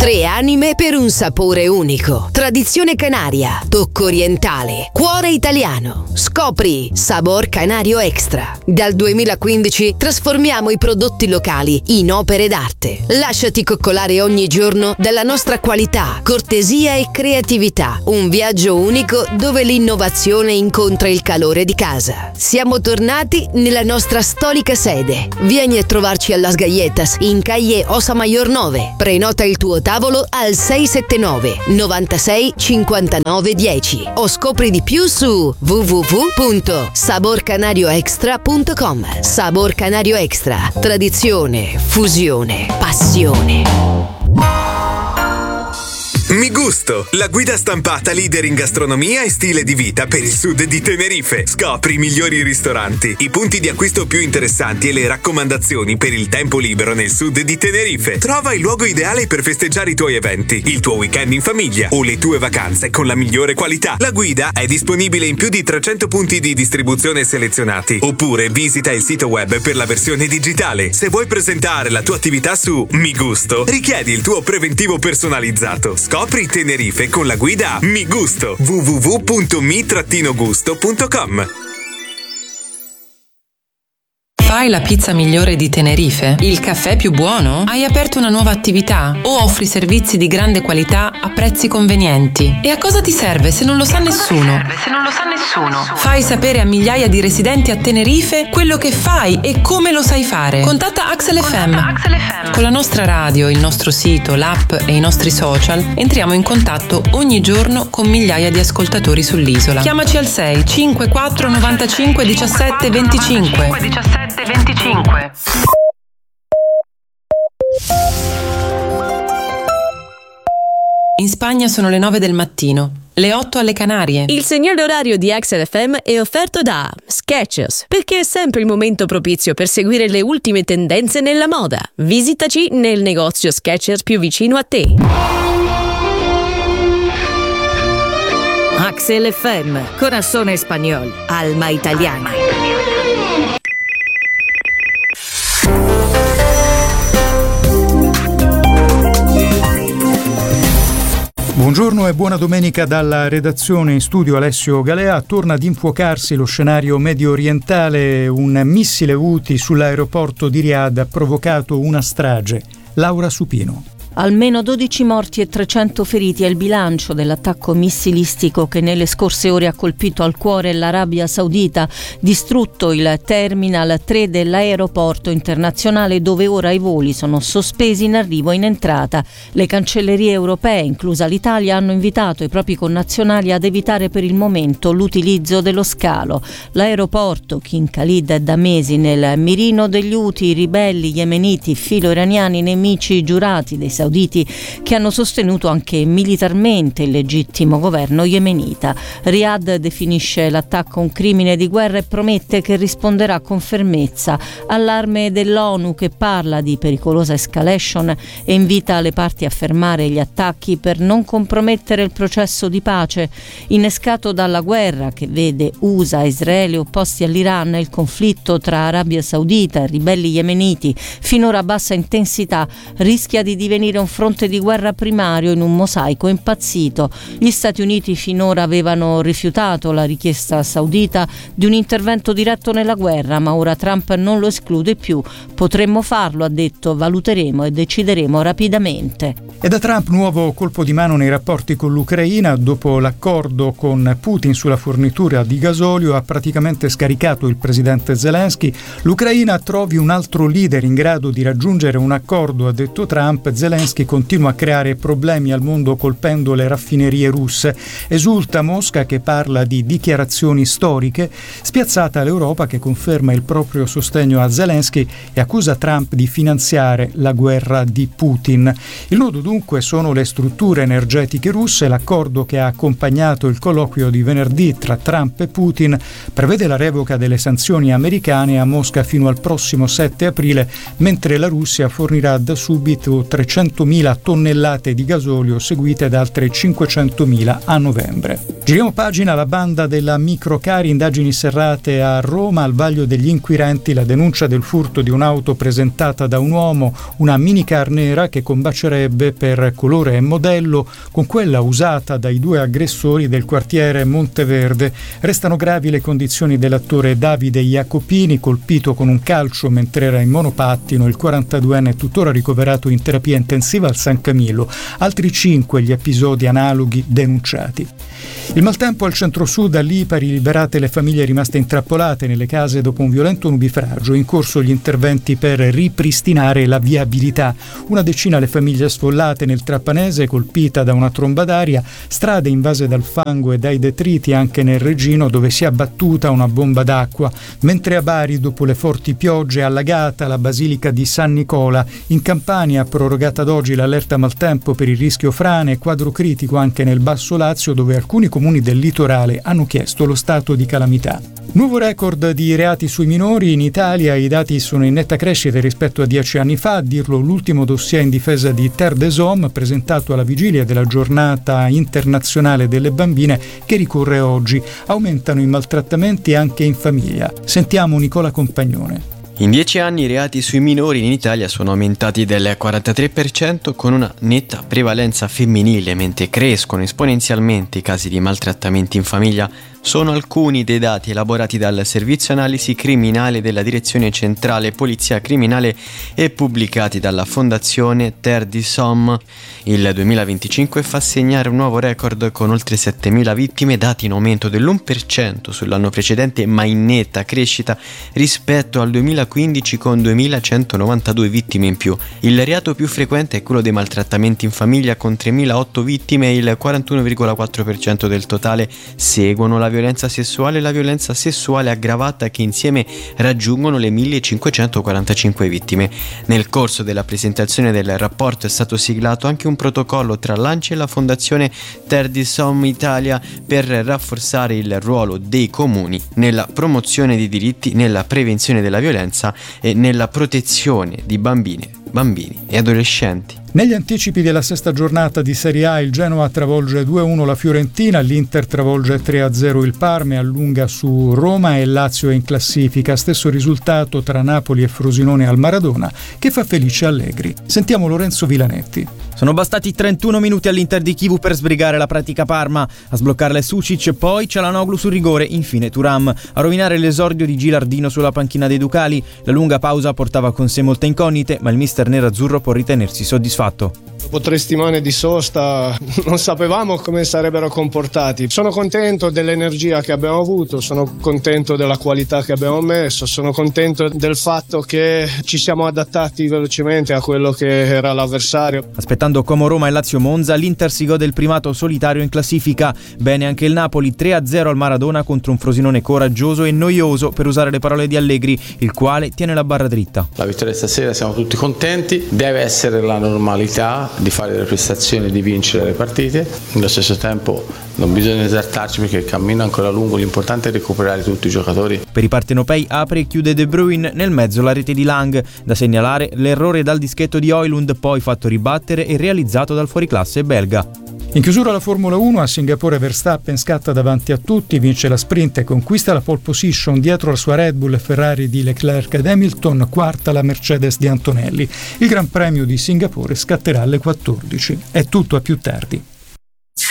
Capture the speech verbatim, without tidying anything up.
Tre anime per un sapore unico. Tradizione canaria, tocco orientale, cuore italiano. Scopri Sabor Canario Extra. Dal duemilaquindici trasformiamo i prodotti locali in opere d'arte. Lasciati coccolare ogni giorno dalla nostra qualità, cortesia e creatività. Un viaggio unico dove l'innovazione incontra il calore di casa. Siamo tornati nella nostra storica sede. Vieni a trovarci alla Galletas in calle Ossa Mayor nove. Prenota il tuo tavolo al sei sette nove novantasei cinquantanove dieci o scopri di più su w w w punto sabor canario extra punto com. Sabor Canario Extra. Tradizione, fusione, passione. Mi Gusto, la guida stampata leader in gastronomia e stile di vita per il sud di Tenerife. Scopri i migliori ristoranti, i punti di acquisto più interessanti e le raccomandazioni per il tempo libero nel sud di Tenerife. Trova il luogo ideale per festeggiare i tuoi eventi, il tuo weekend in famiglia o le tue vacanze con la migliore qualità. La guida è disponibile in più di trecento punti di distribuzione selezionati. Oppure visita il sito web per la versione digitale. Se vuoi presentare la tua attività su Mi Gusto, richiedi il tuo preventivo personalizzato. Scopri Tenerife con la guida Mi Gusto. w w w punto mi gusto punto com. Fai la pizza migliore di Tenerife? Il caffè più buono? Hai aperto una nuova attività? O offri servizi di grande qualità a prezzi convenienti? E a cosa ti serve se non lo sa nessuno? Se non lo sa nessuno. Fai sapere a migliaia di residenti a Tenerife quello che fai e come lo sai fare. Contatta Axel F M. Axel F M. Con la nostra radio, il nostro sito, l'app e i nostri social entriamo in contatto ogni giorno con migliaia di ascoltatori sull'isola. Chiamaci al sei cinquantaquattro novantacinque diciassette venticinque. diciassette venticinque. In Spagna sono le nove del mattino, le otto alle Canarie. Il segnale orario di Axel F M è offerto da Skechers, perché è sempre il momento propizio per seguire le ultime tendenze nella moda. Visitaci nel negozio Skechers più vicino a te. Axel F M, corazón español, alma italiana. Buongiorno e buona domenica dalla redazione. In studio Alessio Galea. Torna ad infuocarsi lo scenario medio orientale. Un missile Houthi sull'aeroporto di Riyadh ha provocato una strage. Laura Supino. Almeno dodici morti e trecento feriti è il bilancio dell'attacco missilistico che nelle scorse ore ha colpito al cuore l'Arabia Saudita, distrutto il terminal tre dell'aeroporto internazionale dove ora i voli sono sospesi in arrivo e in entrata. Le cancellerie europee, inclusa l'Italia, hanno invitato i propri connazionali ad evitare per il momento l'utilizzo dello scalo. L'aeroporto King Khalid è da mesi nel mirino degli Houthi, ribelli yemeniti filo-iraniani, nemici giurati dei sauditi che hanno sostenuto anche militarmente il legittimo governo yemenita. Riyadh definisce l'attacco un crimine di guerra e promette che risponderà con fermezza. Allarme dell'ONU che parla di pericolosa escalation e invita le parti a fermare gli attacchi per non compromettere il processo di pace innescato dalla guerra che vede U S A e Israele opposti all'Iran e il conflitto tra Arabia Saudita e ribelli yemeniti finora a bassa intensità rischia di divenire un fronte di guerra primario in un mosaico impazzito. Gli Stati Uniti finora avevano rifiutato la richiesta saudita di un intervento diretto nella guerra, ma ora Trump non lo esclude più. Potremmo farlo, ha detto, valuteremo e decideremo rapidamente. E da Trump nuovo colpo di mano nei rapporti con l'Ucraina. Dopo l'accordo con Putin sulla fornitura di gasolio ha praticamente scaricato il presidente Zelensky. L'Ucraina trovi un altro leader in grado di raggiungere un accordo, ha detto Trump. Zelensky continua a creare problemi al mondo colpendo le raffinerie russe. Esulta Mosca che parla di dichiarazioni storiche. Spiazzata l'Europa che conferma il proprio sostegno a Zelensky e accusa Trump di finanziare la guerra di Putin. Il nodo dunque sono le strutture energetiche russe. L'accordo che ha accompagnato il colloquio di venerdì tra Trump e Putin prevede la revoca delle sanzioni americane a Mosca fino al prossimo sette aprile, mentre la Russia fornirà da subito trecento settecentomila tonnellate di gasolio, seguite da altre cinquecentomila a novembre. Giriamo pagina, la banda della Microcari, indagini serrate a Roma. Al vaglio degli inquirenti la denuncia del furto di un'auto presentata da un uomo, una minicar nera che combacerebbe per colore e modello con quella usata dai due aggressori del quartiere Monteverde. Restano gravi le condizioni dell'attore Davide Jacopini, colpito con un calcio mentre era in monopattino. Il quarantaduenne è tuttora ricoverato in terapia intensiva al San Camillo. Altri cinque gli episodi analoghi denunciati. Il maltempo al centro-sud, a Lipari, liberate le famiglie rimaste intrappolate nelle case dopo un violento nubifragio. In corso gli interventi per ripristinare la viabilità. Una decina le famiglie sfollate nel Trappanese, colpita da una tromba d'aria, strade invase dal fango e dai detriti anche nel Regino, dove si è abbattuta una bomba d'acqua, mentre a Bari, dopo le forti piogge, è allagata la Basilica di San Nicola. In Campania, prorogata ad oggi l'allerta maltempo per il rischio frane, quadro critico anche nel Basso Lazio, dove alcuni comuni del litorale hanno chiesto lo stato di calamità. Nuovo record di reati sui minori in Italia, i dati sono in netta crescita rispetto a dieci anni fa, a dirlo l'ultimo dossier in difesa di Terre des Hommes, presentato alla vigilia della giornata internazionale delle bambine che ricorre oggi. Aumentano i maltrattamenti anche in famiglia. Sentiamo Nicola Compagnone. In dieci anni i reati sui minori in Italia sono aumentati del quarantatré per cento, con una netta prevalenza femminile, mentre crescono esponenzialmente i casi di maltrattamenti in famiglia. Sono alcuni dei dati elaborati dal Servizio Analisi Criminale della Direzione Centrale Polizia Criminale e pubblicati dalla Fondazione Terre des Hommes. Il duemilaventicinque fa segnare un nuovo record con oltre settemila vittime, dati in aumento dell'uno per cento sull'anno precedente, ma in netta crescita rispetto al duemilaquindici, con duemilacentonovantadue vittime in più. Il reato più frequente è quello dei maltrattamenti in famiglia, con tremilaotto vittime, il quarantuno virgola quattro per cento del totale. Seguono la violenza sessuale e la violenza sessuale aggravata, che insieme raggiungono le millecinquecentoquarantacinque vittime. Nel corso della presentazione del rapporto è stato siglato anche un protocollo tra l'A N C I e la Fondazione Terre des Hommes Italia per rafforzare il ruolo dei comuni nella promozione dei diritti, nella prevenzione della violenza e nella protezione di bambine, bambini e adolescenti. Negli anticipi della sesta giornata di Serie A, il Genoa travolge due a uno la Fiorentina, l'Inter travolge tre a zero il Parma e allunga su Roma, e Lazio è in classifica. Stesso risultato tra Napoli e Frosinone al Maradona, che fa felice Allegri. Sentiamo Lorenzo Vilanetti. Sono bastati trentuno minuti all'Inter di Chivu per sbrigare la pratica Parma. A sbloccarla è Sucic, poi Cialanoglu sul rigore, infine Thuram. A rovinare l'esordio di Gilardino sulla panchina dei Ducali. La lunga pausa portava con sé molte incognite, ma il mister nerazzurro può ritenersi soddisfatto. Dopo tre settimane di sosta non sapevamo come sarebbero comportati. Sono contento dell'energia che abbiamo avuto, sono contento della qualità che abbiamo messo, sono contento del fatto che ci siamo adattati velocemente a quello che era l'avversario. Aspettando Como Roma e Lazio Monza, l'Inter si gode il primato solitario in classifica. Bene anche il Napoli, tre a zero al Maradona contro un Frosinone coraggioso e noioso, per usare le parole di Allegri, il quale tiene la barra dritta. La vittoria stasera, siamo tutti contenti, deve essere la normalità di fare le prestazioni, di vincere le partite. Allo stesso tempo non bisogna esaltarci perché il cammino è ancora lungo, l'importante è recuperare tutti i giocatori. Per i partenopei apre e chiude De Bruyne, nel mezzo la rete di Lang. Da segnalare l'errore dal dischetto di Højlund, poi fatto ribattere e realizzato dal fuoriclasse belga. In chiusura la Formula uno, a Singapore Verstappen scatta davanti a tutti, vince la sprint e conquista la pole position dietro la sua Red Bull e Ferrari di Leclerc ed Hamilton, quarta la Mercedes di Antonelli. Il Gran Premio di Singapore scatterà alle quattordici. È tutto, a più tardi.